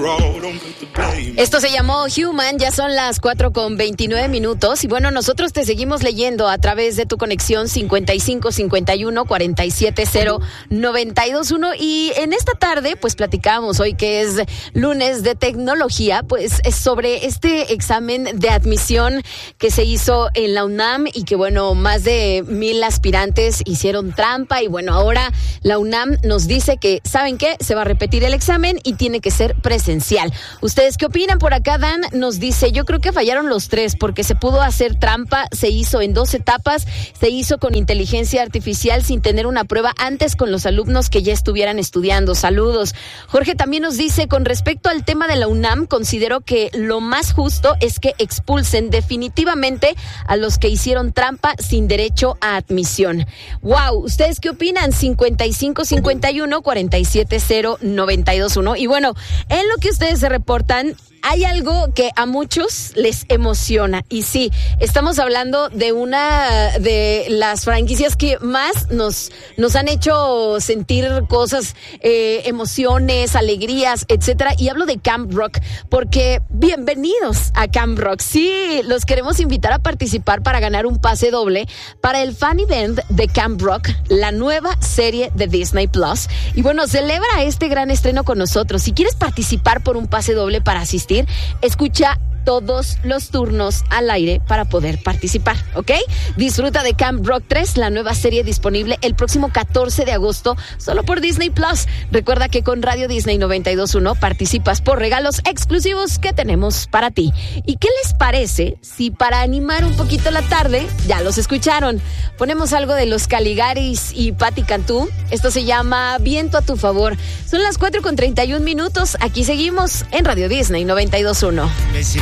Esto se llamó Human, ya son las 4:29 y bueno, nosotros te seguimos leyendo a través de tu conexión 55 51 47 0 92 1 y en esta tarde pues platicamos hoy que es lunes de tecnología, pues es sobre este examen de admisión que se hizo en la UNAM y que bueno, más de 1,000 aspirantes hicieron trampa y bueno, ahora la UNAM nos dice que, ¿saben qué? Se va a repetir el examen y tiene que ser presencial. ¿Ustedes qué opinan? Por acá Dan nos dice, yo creo que fallaron los tres porque se pudo hacer trampa, se hizo en 2 etapas, se hizo con inteligencia artificial sin tener una prueba antes con los alumnos que ya estuvieran estudiando. Saludos. Jorge también nos dice, con respecto al tema de la UNAM, considero que lo más justo es que expulsen definitivamente a los que hicieron trampa sin derecho a admisión. Wow, ¿ustedes qué opinan? 55 51 47 0 92 1 y bueno, en lo que ustedes se reportan, hay algo que a muchos les emociona y sí, estamos hablando de una de las franquicias que más nos han hecho sentir cosas, emociones, alegrías, etcétera, y hablo de Camp Rock porque bienvenidos a Camp Rock. Sí, los queremos invitar a participar para ganar un pase doble para el fan event de Camp Rock, la nueva serie de Disney Plus. Y bueno, celebra este gran estreno con nosotros. Si quieres participar por un pase doble para asistir, escucha todos los turnos al aire para poder participar, ¿ok? Disfruta de Camp Rock 3, la nueva serie disponible el próximo 14 de agosto, solo por Disney Plus. Recuerda que con Radio Disney 92.1 participas por regalos exclusivos que tenemos para ti. ¿Y qué les parece si para animar un poquito la tarde, ya los escucharon, ponemos algo de los Caligaris y Patti Cantú? Esto se llama Viento a tu favor. Son las 4:31, aquí seguimos en Radio Disney 92.1.